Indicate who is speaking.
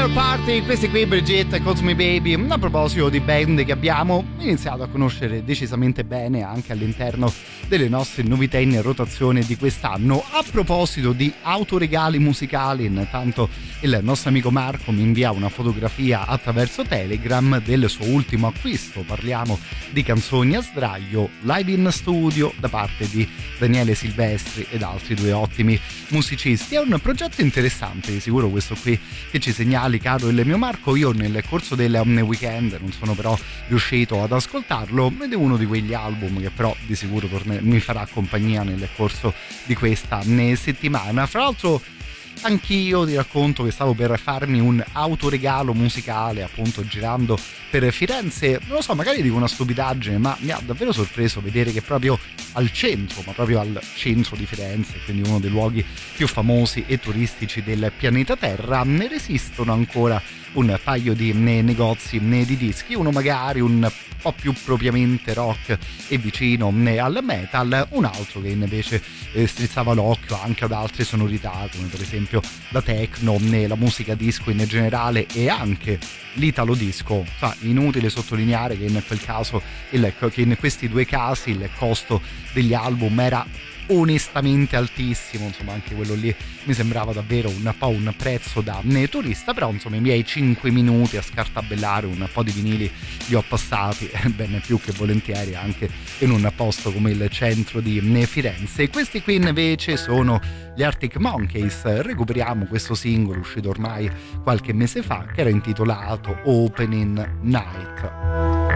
Speaker 1: Your Party, questi qui Brigitte, Calls Me Baby. A proposito di band che abbiamo iniziato a conoscere decisamente bene anche all'interno delle nostre novità in rotazione di quest'anno. A proposito di autoregali musicali, intanto il nostro amico Marco mi invia una fotografia attraverso Telegram del suo ultimo acquisto. Parliamo di Canzoni a sdraio live in studio da parte di Daniele Silvestri ed altri due ottimi musicisti. È un progetto interessante, di sicuro questo qui che ci segnali, caro il mio Marco. Io nel corso del weekend non sono però riuscito ad ascoltarlo ed è uno di quegli album che però di sicuro mi farà compagnia nel corso di questa settimana. Fra l'altro anch'io ti racconto che stavo per farmi un autoregalo musicale, appunto girando per Firenze. Non lo so, magari dico una stupidaggine, ma mi ha davvero sorpreso vedere che proprio al centro, ma proprio al centro di Firenze, quindi uno dei luoghi più famosi e turistici del pianeta Terra, ne resistono ancora un paio di negozi di dischi, uno magari un po' più propriamente rock e vicino al metal, un altro che invece strizzava l'occhio anche ad altre sonorità, come per esempio la techno, la musica disco in generale e anche l'italo disco. Inutile sottolineare che in quel caso che in questi due casi il costo degli album era onestamente altissimo, insomma anche quello lì mi sembrava davvero un po' un prezzo da turista, però insomma i miei 5 minuti a scartabellare un po' di vinili li ho passati bene più che volentieri anche in un posto come il centro di Firenze. Questi qui invece sono gli Arctic Monkeys. Recuperiamo questo singolo uscito ormai qualche mese fa che era intitolato Opening Night.